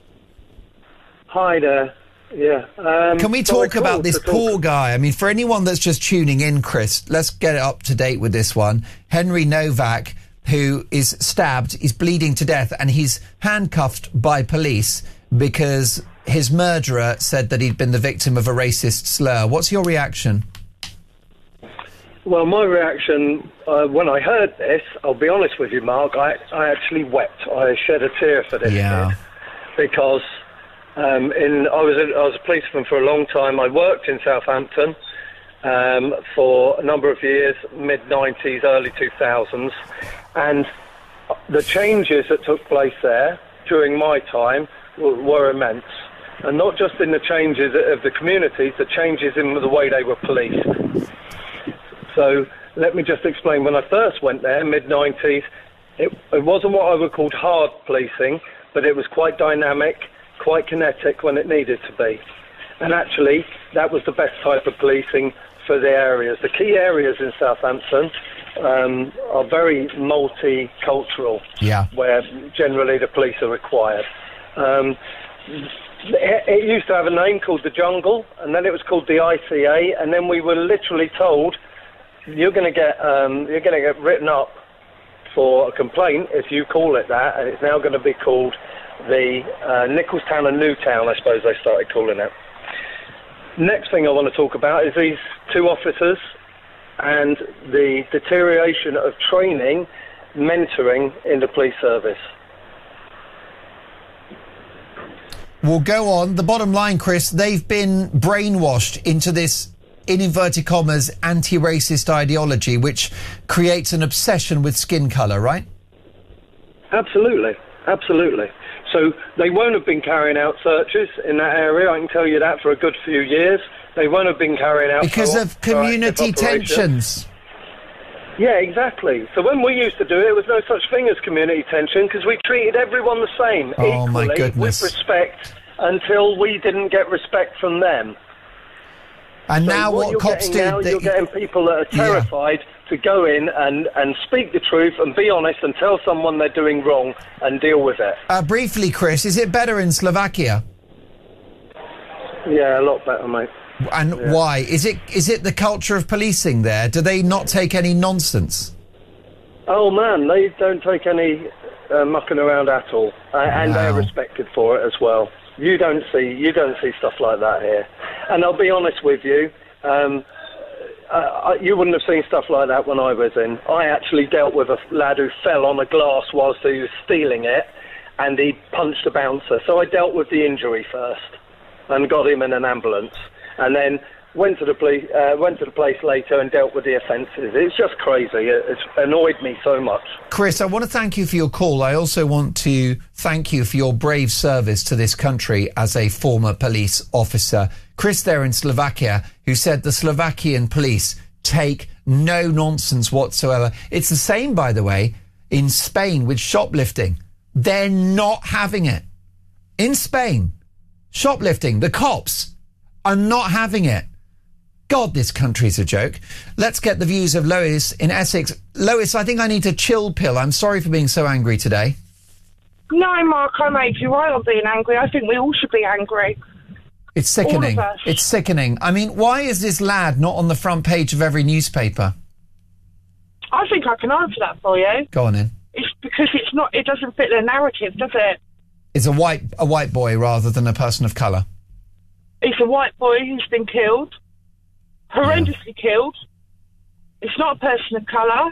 Hi there. Yeah. Can we talk about this poor guy? I mean, for anyone that's just tuning in, Chris, let's get up to date with this one. Henry Novak, who is stabbed, he's bleeding to death, and he's handcuffed by police because his murderer said that he'd been the victim of a racist slur. What's your reaction? Well, my reaction when I heard this, I'll be honest with you, Mark, I actually wept. I shed a tear for this kid because I was a policeman for a long time. I worked in Southampton for a number of years, mid-90s, early 2000s, and the changes that took place there during my time were immense. And not just in the changes of the communities, the changes in the way they were policed. So let me just explain. When I first went there, mid-90s, it wasn't what I would call hard policing, but it was quite dynamic, quite kinetic when it needed to be. And actually, that was the best type of policing for the areas. The key areas in Southampton are very multicultural, where generally the police are required. It used to have a name called the Jungle, and then it was called the ICA, and then we were literally told, you're going to get written up for a complaint if you call it that, and it's now going to be called the Nicholstown and Newtown, I suppose they started calling it. Next thing I want to talk about is these two officers and the deterioration of training, mentoring in the police service. We'll go on. The bottom line, Chris, they've been brainwashed into this, in inverted commas, anti-racist ideology, which creates an obsession with skin colour, right? Absolutely. Absolutely. So they won't have been carrying out searches in that area, I can tell you that, for a good few years. They won't have been carrying out... Because of community tensions. Yeah, exactly. So when we used to do it, there was no such thing as community tension, because we treated everyone the same, equally, my goodness, with respect, until we didn't get respect from them. And so now what cops do... You're getting people that are terrified to go in and speak the truth and be honest and tell someone they're doing wrong and deal with it. Briefly, Chris, is it better in Slovakia? Yeah, a lot better, mate. And why? Is it the culture of policing there? Do they not take any nonsense? Oh man, they don't take any mucking around at all, and they're respected for it as well. You don't see stuff like that here. And I'll be honest with you, you wouldn't have seen stuff like that when I was in. I actually dealt with a lad who fell on a glass whilst he was stealing it, and he punched a bouncer. So I dealt with the injury first, and got him in an ambulance. And then went to the place later and dealt with the offences. It's just crazy. It's annoyed me so much. Chris, I want to thank you for your call. I also want to thank you for your brave service to this country as a former police officer. Chris there in Slovakia, who said the Slovakian police take no nonsense whatsoever. It's the same, by the way, in Spain with shoplifting. They're not having it. In Spain, shoplifting, the cops are not having it. God, this country's a joke. Let's get the views of Lois in Essex. Lois, I think I need a chill pill. I'm sorry for being so angry today. No, Mark, I made you right on being angry. I think we all should be angry. It's sickening. All of us. It's sickening. I mean, why is this lad not on the front page of every newspaper? I think I can answer that for you. Go on in. It's because it doesn't fit the narrative, does it? It's a white boy rather than a person of colour. It's a white boy who's been killed. Horrendously killed. It's not a person of colour.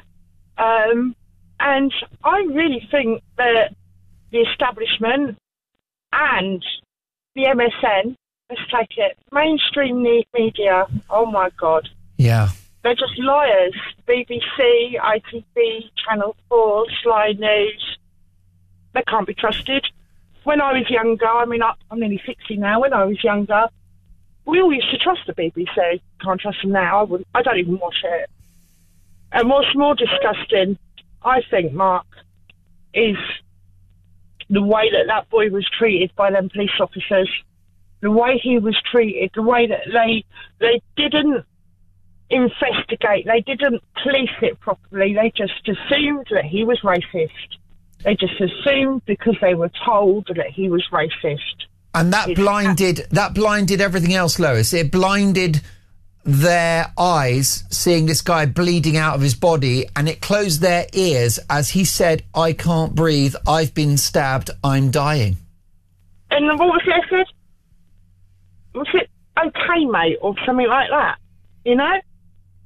And I really think that the establishment and the MSN, let's take it, mainstream media, oh my God. Yeah. They're just liars. BBC, ITV, Channel 4, Sky News. They can't be trusted. When I was younger, I mean, I'm nearly 60 now, when I was younger, we all used to trust the BBC. Can't trust them now. I don't even watch it. And what's more disgusting, I think, Mark, is the way that boy was treated by them police officers. The way he was treated, the way that they didn't investigate, they didn't police it properly. They just assumed that he was racist. They just assumed because they were told that he was racist. And that blinded everything else, Lois. It blinded their eyes seeing this guy bleeding out of his body, and it closed their ears as he said, I can't breathe, I've been stabbed, I'm dying. And what was it I said? Was it okay, mate, or something like that? You know?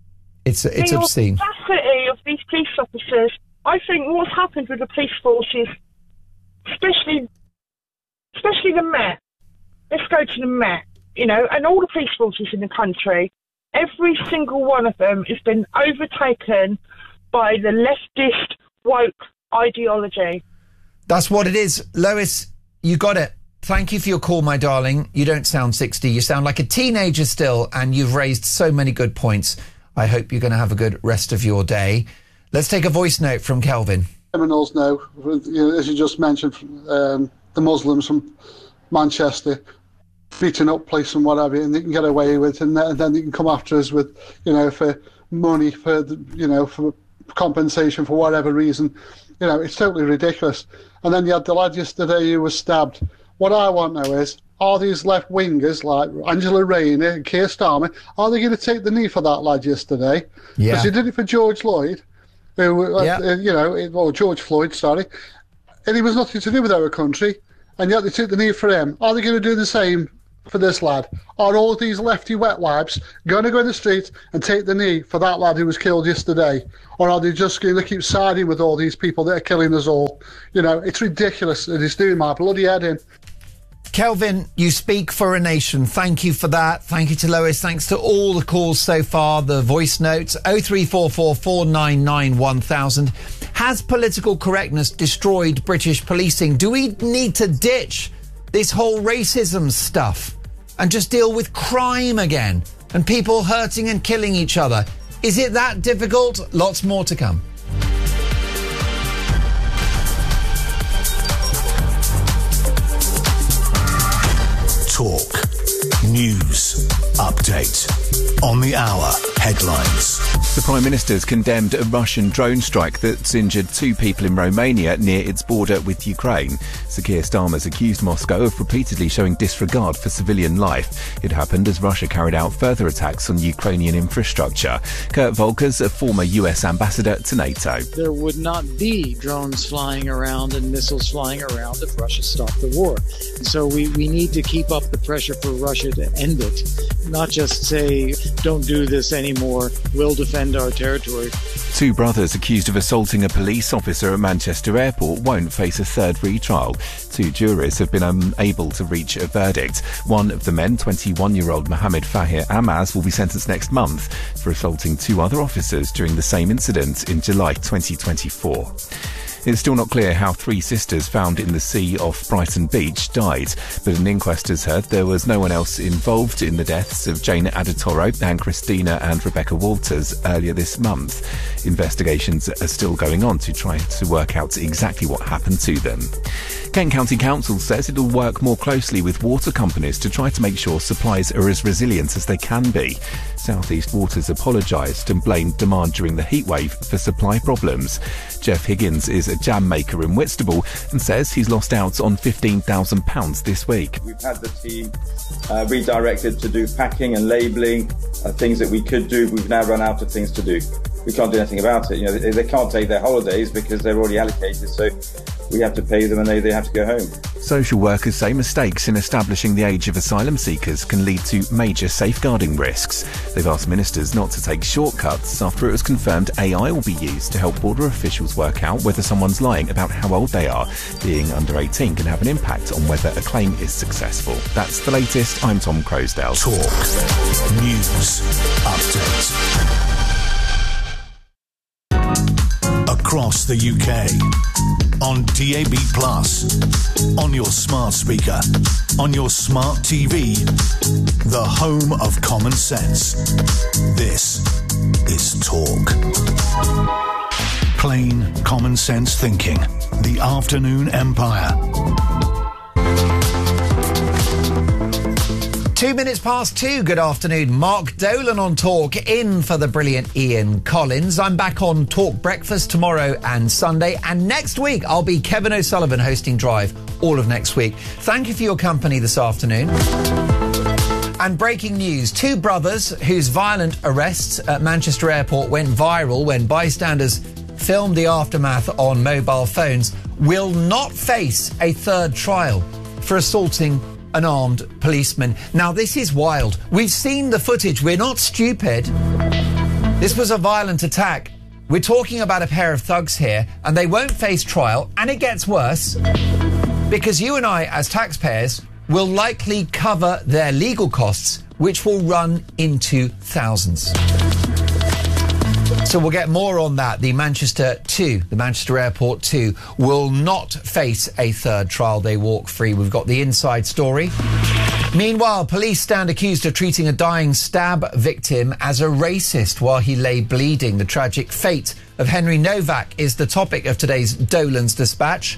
It's obscene. The audacity of these police officers. I think what's happened with the police forces, especially the Met. Let's go to the Met, and all the police forces in the country. Every single one of them has been overtaken by the leftist woke ideology. That's what it is. Lois, you got it. Thank you for your call, my darling. You don't sound 60. You sound like a teenager still, and you've raised so many good points. I hope you're going to have a good rest of your day. Let's take a voice note from Kelvin. Criminals now, as you just mentioned, the Muslims from Manchester beating up police and whatever, and they can get away with it, and then they can come after us with, for money, for compensation for whatever reason. It's totally ridiculous. And then you had the lad yesterday who was stabbed. What I want now is, are these left-wingers like Angela Rayner and Keir Starmer, are they going to take the knee for that lad yesterday? Yeah. Because he did it for George Floyd, George Floyd, sorry, and he was nothing to do with our country, and yet they took the knee for him. Are they going to do the same for this lad? Are all these lefty wet wipes going to go in the street and take the knee for that lad who was killed yesterday? Or are they just going to keep siding with all these people that are killing us all? It's ridiculous, and it's doing my bloody head in. Kelvin, you speak for a nation. Thank you for that. Thank you to Lois. Thanks to all the calls so far, the voice notes. 0344 499 1000. Has political correctness destroyed British policing? Do we need to ditch this whole racism stuff and just deal with crime again and people hurting and killing each other? Is it that difficult? Lots more to come. Talk. News. Update. On the hour. Headlines. The Prime Minister's condemned a Russian drone strike that's injured 2 people in Romania near its border with Ukraine. Sir Keir Starmer's accused Moscow of repeatedly showing disregard for civilian life. It happened as Russia carried out further attacks on Ukrainian infrastructure. Kurt Volkers, a former US ambassador to NATO. There would not be drones flying around and missiles flying around if Russia stopped the war. So we need to keep up the pressure for Russia to end it, not just say, don't do this anymore, we'll defend our territory. 2 brothers accused of assaulting a police officer at Manchester Airport won't face a third retrial. 2 jurors have been unable to reach a verdict. One of the men, 21-year-old Mohammed Fahir Amaz, will be sentenced next month for assaulting 2 other officers during the same incident in July 2024. It's still not clear how 3 sisters found in the sea off Brighton Beach died, but an inquest has heard there was no one else involved in the deaths of Jane Adetoro and Christina and Rebecca Walters earlier this month. Investigations are still going on to try to work out exactly what happened to them. Kent County Council says it'll work more closely with water companies to try to make sure supplies are as resilient as they can be. South East Waters apologised and blamed demand during the heatwave for supply problems. Jeff Higgins is a jam maker in Whitstable and says he's lost out on £15,000 this week. We've had the team redirected to do packing and labelling, things that we could do. We've now run out of things to do. We can't do anything about it. They can't take their holidays because they're already allocated, so we have to pay them and they have to go home. Social workers say mistakes in establishing the age of asylum seekers can lead to major safeguarding risks. They've asked ministers not to take shortcuts after it was confirmed AI will be used to help border officials work out whether someone's lying about how old they are. Being under 18 can have an impact on whether a claim is successful. That's the latest. I'm Tom Crosdale. Talk. News. Update. Across the UK, on DAB+, on your smart speaker, on your smart TV, the home of common sense. This is Talk. Plain common sense thinking. The Afternoon Empire. 2 minutes past 2. Good afternoon. Mark Dolan on Talk, in for the brilliant Ian Collins. I'm back on Talk Breakfast tomorrow and Sunday. And next week, I'll be Kevin O'Sullivan hosting Drive all of next week. Thank you for your company this afternoon. And breaking news, 2 brothers whose violent arrests at Manchester Airport went viral when bystanders filmed the aftermath on mobile phones will not face a third trial for assaulting an armed policeman. Now, this is wild. We've seen the footage. We're not stupid. This was a violent attack. We're talking about a pair of thugs here, and they won't face trial, and it gets worse, because you and I, as taxpayers, will likely cover their legal costs, which will run into thousands. So we'll get more on that. The Manchester Airport 2 will not face a third trial. They walk free. We've got the inside story. Meanwhile, police stand accused of treating a dying stab victim as a racist while he lay bleeding. The tragic fate of Henry Novak is the topic of today's Dolan's Dispatch.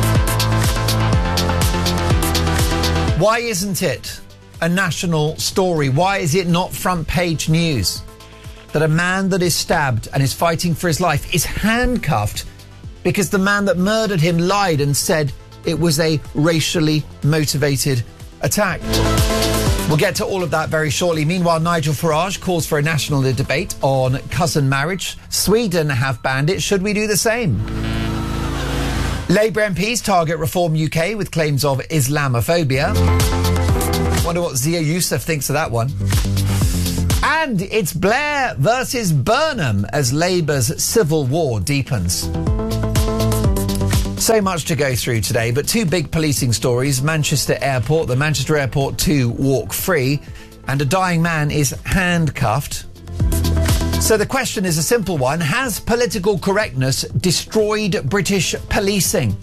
Why isn't it a national story? Why is it not front page news that a man that is stabbed and is fighting for his life is handcuffed because the man that murdered him lied and said it was a racially motivated attack? We'll get to all of that very shortly. Meanwhile, Nigel Farage calls for a national debate on cousin marriage. Sweden have banned it. Should we do the same? Labour MPs target Reform UK with claims of Islamophobia. Wonder what Zia Youssef thinks of that one. And it's Blair versus Burnham as Labour's civil war deepens. So much to go through today, but two big policing stories. Manchester Airport, the Manchester Airport 2 walk free, and a dying man is handcuffed. So the question is a simple one. Has political correctness destroyed British policing?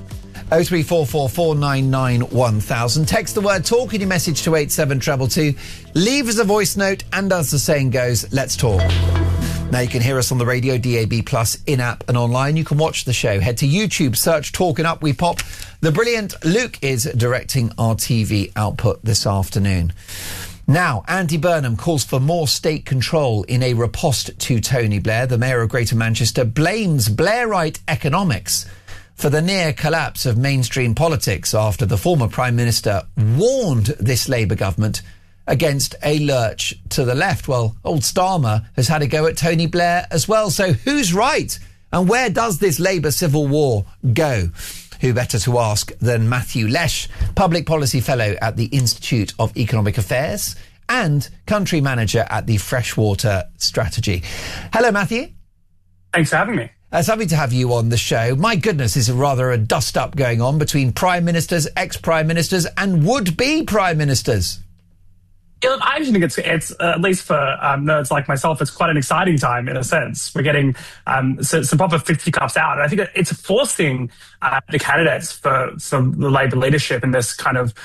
03444991000. Text the word talk in your message to 87222. Leave us a voice note, and as the saying goes, let's talk. Now you can hear us on the radio, DAB+, in-app and online. You can watch the show. Head to YouTube, search Talk, and up we pop. The brilliant Luke is directing our TV output this afternoon. Now, Andy Burnham calls for more state control in a riposte to Tony Blair. The Mayor of Greater Manchester blames Blairite economics for the near collapse of mainstream politics after the former Prime Minister warned this Labour government against a lurch to the left. Well, old Starmer has had a go at Tony Blair as well. So who's right? And where does this Labour civil war go? Who better to ask than Matthew Lesh, Public Policy Fellow at the Institute of Economic Affairs and Country Manager at the Freshwater Strategy. Hello, Matthew. Thanks for having me. It's lovely to have you on the show. My goodness, is rather a dust-up going on between Prime Ministers, ex-Prime Ministers and would-be Prime Ministers. Yeah, I actually think it's at least for nerds like myself, it's quite an exciting time in a sense. We're getting some proper fisticuffs out. And I think it's forcing the candidates for the Labour leadership in this kind of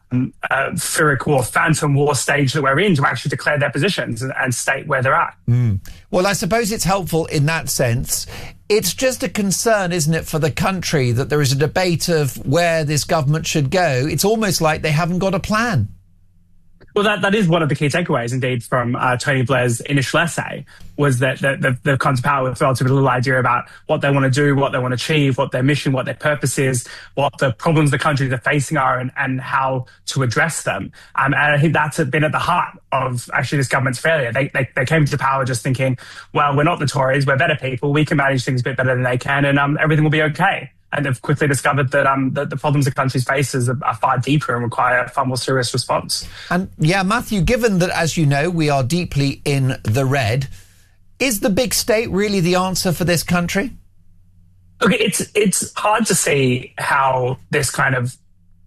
Pyrrhic war, phantom war stage that we're in to actually declare their positions and state where they're at. Well, I suppose it's helpful in that sense. It's just a concern, isn't it, for the country that there is a debate of where this government should go. It's almost like they haven't got a plan. Well, that is one of the key takeaways, indeed, from Tony Blair's initial essay, was that they've come to power with relatively little idea about what they want to do, what they want to achieve, what their mission, what their purpose is, what the problems the countries are facing are, and how to address them. And I think that's been at the heart of actually this government's failure. They came to power just thinking, well, we're not the Tories, we're better people, we can manage things a bit better than they can, and everything will be okay. And they've quickly discovered that the problems the country faces are far deeper and require a far more serious response. And yeah, Matthew, given that, as you know, we are deeply in the red, is the big state really the answer for this country? Okay, it's hard to see how this kind of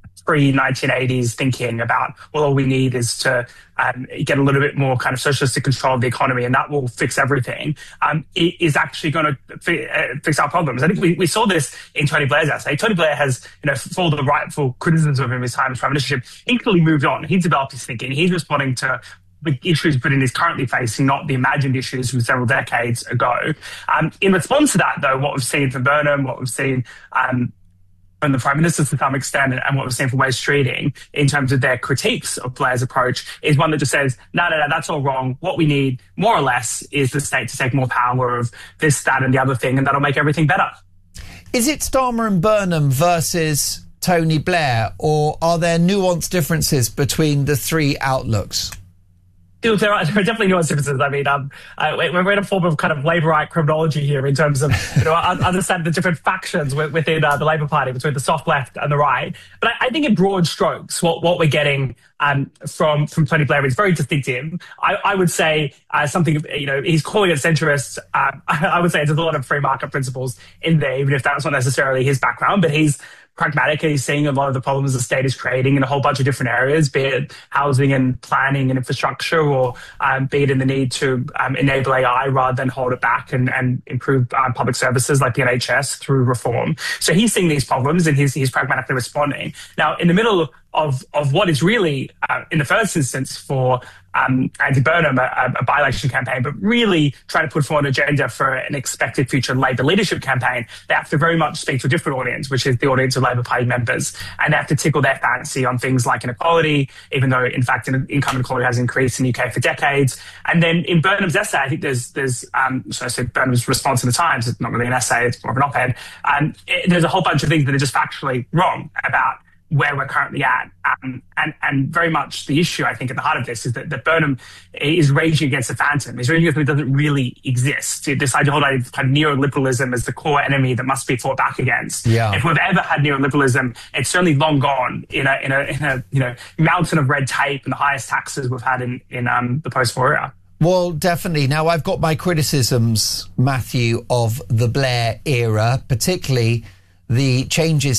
pre-1980s thinking about, well, all we need is to get a little bit more kind of socialistic control of the economy and that will fix everything, is actually going to fix our problems. I think we saw this in Tony Blair's essay. Tony Blair has, for all the rightful criticisms of him his time as Prime Ministership, he clearly moved on. He's developed his thinking. He's responding to the issues Britain is currently facing, not the imagined issues from several decades ago. In response to that, though, what we've seen from Burnham, what we've seen from the Prime Minister to some extent, and what we've seen from Wes Streeting in terms of their critiques of Blair's approach, is one that just says, no, that's all wrong. What we need, more or less, is the state to take more power of this, that and the other thing, and that'll make everything better. Is it Starmer and Burnham versus Tony Blair, or are there nuanced differences between the three outlooks? There are definitely nuanced differences. I mean, we're in a form of kind of Labourite criminology here in terms of, understand the different factions within the Labour Party, between the soft left and the right. But I think in broad strokes, what we're getting from Tony Blair is very distinctive. I would say something, he's calling it centrist. I would say there's a lot of free market principles in there, even if that's not necessarily his background, but he's pragmatic. He's seeing a lot of the problems the state is creating in a whole bunch of different areas, be it housing and planning and infrastructure, or be it in the need to enable AI rather than hold it back and improve public services like the NHS through reform. So he's seeing these problems and he's pragmatically responding. Now, in the middle of what is really, in the first instance, for Andy Burnham, a by-election campaign, but really trying to put forward an agenda for an expected future Labour leadership campaign, they have to very much speak to a different audience, which is the audience of Labour Party members. And they have to tickle their fancy on things like inequality, even though, in fact, income inequality has increased in the UK for decades. And then in Burnham's essay, I think there's so I said Burnham's response in the Times, it's not really an essay, it's more of an op-ed. There's a whole bunch of things that are just factually wrong about where we're currently at. And very much the issue, I think, at the heart of this is that Burnham is raging against a phantom. He's raging against something that doesn't really exist. This idea of kind of neoliberalism as the core enemy that must be fought back against. Yeah. If we've ever had neoliberalism, it's certainly long gone in a mountain of red tape and the highest taxes we've had in the post-war era. Well, definitely. Now, I've got my criticisms, Matthew, of the Blair era, particularly the changes